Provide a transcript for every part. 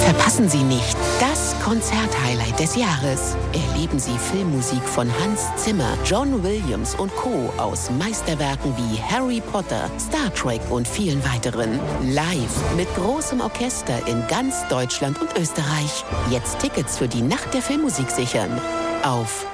Verpassen Sie nicht das Konzerthighlight des Jahres. Erleben Sie Filmmusik von Hans Zimmer, John Williams und Co. aus Meisterwerken wie Harry Potter, Star Trek und vielen weiteren. Live mit großem Orchester in ganz Deutschland und Österreich. Jetzt Tickets für die Nacht der Filmmusik sichern. Auf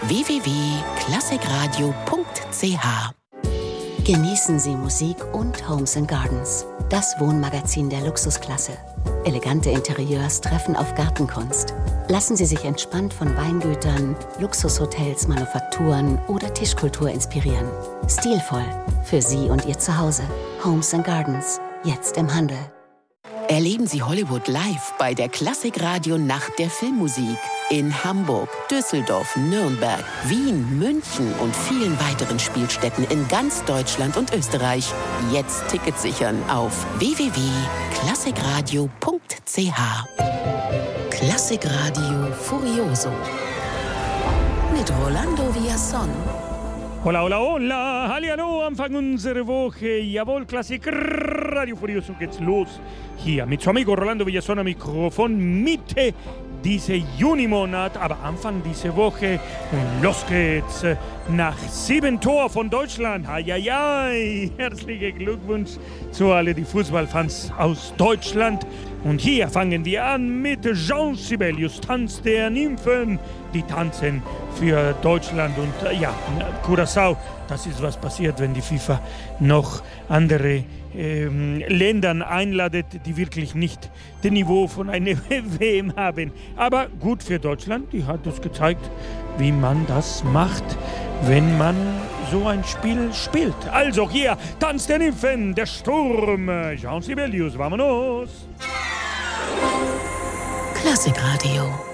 www.klassikradio.ch. Genießen Sie Musik und Homes & Gardens. Das Wohnmagazin der Luxusklasse. Elegante Interieurs treffen auf Gartenkunst. Lassen Sie sich entspannt von Weingütern, Luxushotels, Manufakturen oder Tischkultur inspirieren. Stilvoll für Sie und Ihr Zuhause. Homes & Gardens. Jetzt im Handel. Erleben Sie Hollywood live bei der Klassikradio Nacht der Filmmusik. In Hamburg, Düsseldorf, Nürnberg, Wien, München und vielen weiteren Spielstätten in ganz Deutschland und Österreich. Jetzt Tickets sichern auf www.klassikradio.ch. Klassikradio Furioso mit Rolando Villazón. Hola, hola, hola, hallihallo, Anfang unserer Woche, jawohl, Klassik Radio Furioso geht's los, hier mit su amigo Rolando Villazón am Mikrofon, Mitte dieser Junimonat, aber Anfang dieser Woche, los geht's, nach 7 Toren von Deutschland, ai, herzlichen Glückwunsch zu allen die Fußballfans aus Deutschland. Und hier fangen wir an mit Jean Sibelius, Tanz der Nymphen. Die tanzen für Deutschland und Curaçao. Das ist, was passiert, wenn die FIFA noch andere Länder einladet, die wirklich nicht das Niveau von einer WM haben. Aber gut für Deutschland, die hat uns gezeigt, wie man das macht, wenn man so ein Spiel spielt. Also hier, Tanz der Nymphen, der Sturm, Jean Sibelius, vamonos! Klassikradio.